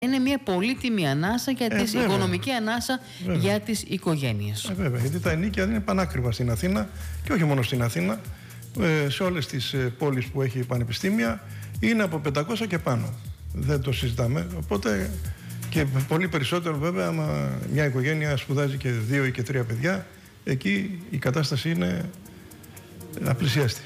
Είναι μια πολύτιμη ανάσα για τις οικονομική ανάσα για τις οικογένειες. Βέβαια, γιατί τα ενοίκια είναι πανάκριβα στην Αθήνα και όχι μόνο στην Αθήνα, σε όλες τις πόλεις που έχει πανεπιστήμια είναι από 500 και πάνω. Δεν το συζητάμε. Οπότε και πολύ περισσότερο βέβαια, άμα μια οικογένεια σπουδάζει και 2 ή και 3 παιδιά, εκεί η κατάσταση είναι απλησιάστη.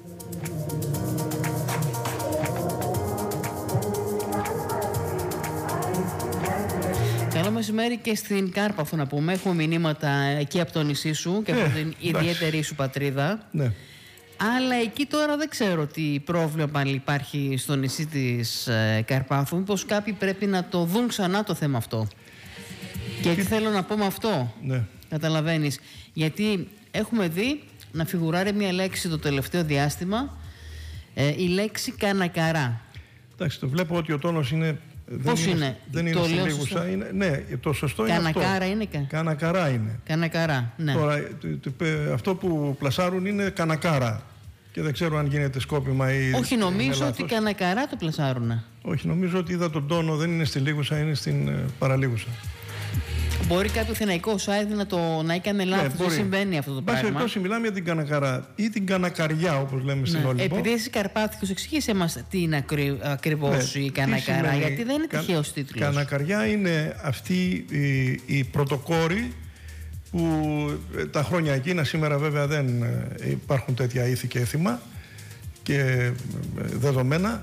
Καλό μεσημέρι και στην Κάρπαθο να πούμε. Έχουμε μηνύματα εκεί από το νησί σου και από την ιδιαίτερη σου πατρίδα. Ναι. Αλλά εκεί τώρα δεν ξέρω τι πρόβλημα υπάρχει στο νησί της Καρπάθου. Μήπως κάποιοι πρέπει να το δουν ξανά το θέμα αυτό. Και τι θέλω να πω με αυτό. Ναι. Καταλαβαίνεις. Γιατί έχουμε δει να φιγουράρει μια λέξη το τελευταίο διάστημα. Η λέξη κανακαρά. Εντάξει, το βλέπω ότι ο τόνος είναι... Πώς είναι? Δεν είναι στη λίγουσα. Ναι, το σωστό είναι αυτό. Κανακάρα είναι. Κανακαρά είναι. Κανακαρά, ναι. Τώρα, αυτό που πλασάρουν είναι κανακάρα. Και δεν ξέρω αν γίνεται σκόπιμα ή... Όχι, νομίζω ότι κανακαρά το πλασάρουνε. Όχι, νομίζω ότι είδα τον τόνο, δεν είναι στη λίγουσα, είναι στην παραλίγουσα. Μπορεί κάποιο αθηναϊκό site να έκανε λάθος. Δεν συμβαίνει αυτό το πράγμα. Μπας περιπτώσει, μιλάμε για την κανακαρά ή την κανακαριά, όπως λέμε στην Όλυμπο. Επειδή είσαι Καρπάθικος, εξήγησε μας τι είναι ακριβώς η κανακαρά, γιατί δεν είναι τυχαίος τίτλος. Κανακαριά είναι αυτή η πρωτοκόρη που τα χρόνια εκείνα, σήμερα βέβαια δεν υπάρχουν τέτοια ήθη και έθιμα και δεδομένα,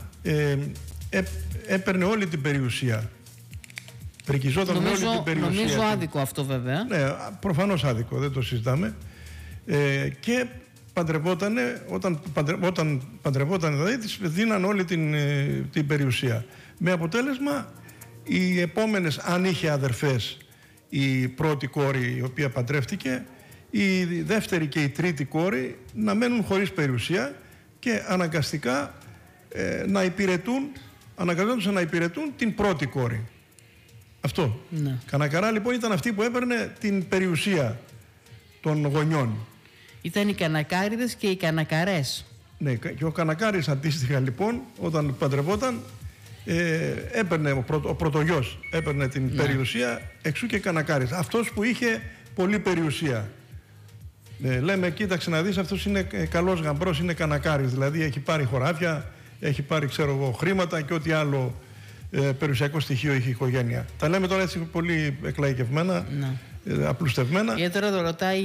έπαιρνε όλη την περιουσία. Πρικιζόταν όλη την περιουσία. Νομίζω άδικο αυτό βέβαια. Ναι, προφανώς άδικο, δεν το συζητάμε. Και παντρευότανε, όταν παντρευότανε δηλαδή, της δίναν όλη την περιουσία. Με αποτέλεσμα, οι επόμενες, αν είχε αδερφές, η πρώτη κόρη η οποία παντρεύτηκε, η δεύτερη και η τρίτη κόρη να μένουν χωρίς περιουσία και αναγκαστικά αναγκαζόντουσαν να υπηρετούν την πρώτη κόρη. Αυτό. Ναι. Κανακαρά λοιπόν ήταν αυτή που έπαιρνε την περιουσία των γονιών. Ήταν οι κανακάριδες και οι κανακαρές. Ναι, και ο κανακάρης αντίστοιχα λοιπόν όταν παντρευόταν έπαιρνε ο πρωτογιός έπαιρνε την περιουσία, εξού και κανακάρης. Αυτός που είχε πολλή περιουσία. Λέμε κοίταξε να δεις, αυτός είναι καλός γαμπρός, είναι κανακάρης, δηλαδή έχει πάρει χωράφια, έχει πάρει ξέρω εγώ χρήματα και ό,τι άλλο περιουσιακό στοιχείο έχει η οικογένεια. Τα λέμε τώρα έτσι πολύ εκλαϊκευμένα, απλουστευμένα. Γιατί τώρα το ρωτάει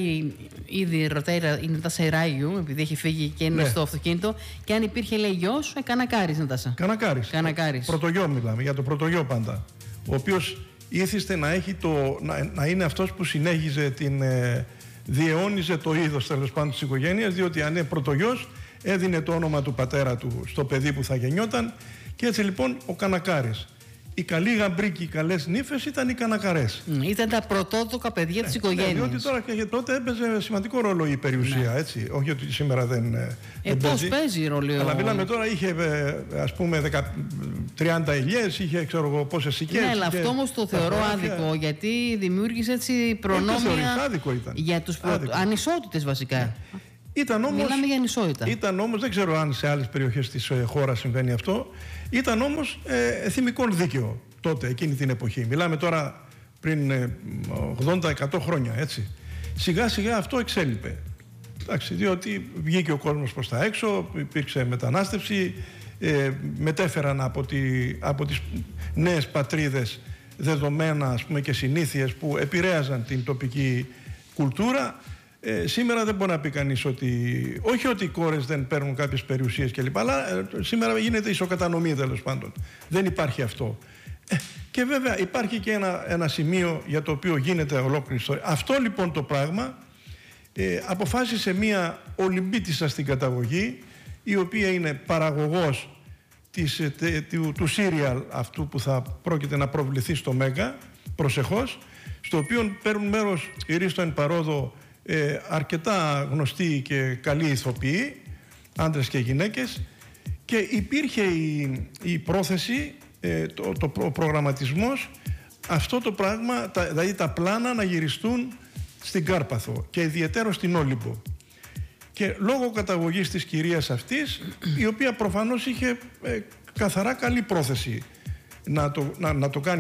η Νατάσα Ιράγιου, επειδή έχει φύγει και είναι στο αυτοκίνητο, και αν υπήρχε λέει γιος, κανακάρης Νατάσα. Κανακάρης. Πρωτογιό μιλάμε, για το πρωτογιό πάντα. Ο οποίος ήθιστε να, έχει να είναι αυτός που συνέχιζε διαιώνιζε το είδος τέλος πάντων της οικογένειας, διότι αν είναι πρωτογιός έδινε το όνομα του πατέρα του στο παιδί που θα γεννιόταν. Και έτσι λοιπόν ο κανακάρης. Οι καλοί γαμπροί και οι καλές νύφες ήταν οι κανακαρές. Ήταν τα πρωτότοκα παιδιά της οικογένειας. Ναι, διότι τώρα και τότε έπαιζε σημαντικό ρόλο η περιουσία, έτσι. Όχι ότι σήμερα δεν πώς παίζει ρόλο. Αλλά μιλάμε τώρα, είχε ας πούμε 30 ελιές, είχε ξέρω εγώ πόσες οικίες. Ναι, αλλά αυτό όμως το θεωρώ άδικο, γιατί δημιούργησε έτσι προνόμια για τους ανισότητες βασικά. Ναι. Μιλάμε για ανισότητα. Ήταν όμως, δεν ξέρω αν σε άλλες περιοχές της χώρας συμβαίνει αυτό, ήταν όμως εθιμικόν δίκαιο τότε, εκείνη την εποχή. Μιλάμε τώρα πριν 80-100 χρόνια, έτσι. Σιγά σιγά αυτό εξέλιπε. Εντάξει, διότι βγήκε ο κόσμος προς τα έξω, υπήρξε μετανάστευση, μετέφεραν από τις νέες πατρίδες δεδομένα ας πούμε, και συνήθειες που επηρέαζαν την τοπική κουλτούρα. Σήμερα δεν μπορεί να πει κανείς ότι, όχι ότι οι κόρες δεν παίρνουν κάποιες περιουσίες κλπ. Αλλά σήμερα γίνεται ισοκατανομή τέλος πάντων. Δεν υπάρχει αυτό. Και βέβαια υπάρχει και ένα σημείο για το οποίο γίνεται ολόκληρη ιστορία. Αυτό λοιπόν το πράγμα αποφάσισε μία Ολυμπίτισσα στην καταγωγή, η οποία είναι παραγωγός του σύριαλ αυτού που θα πρόκειται να προβληθεί στο Μέγκα, προσεχώς, στο οποίο παίρνουν μέρος η Ρίστο εν παρόδο αρκετά γνωστοί και καλοί ηθοποιοί, άντρες και γυναίκες, και υπήρχε η πρόθεση, ο προγραμματισμός αυτό το πράγμα, δηλαδή τα πλάνα να γυριστούν στην Κάρπαθο και ιδιαίτερα στην Όλυμπο. Και λόγω καταγωγής της κυρίας αυτής, η οποία προφανώς είχε καθαρά καλή πρόθεση να το κάνει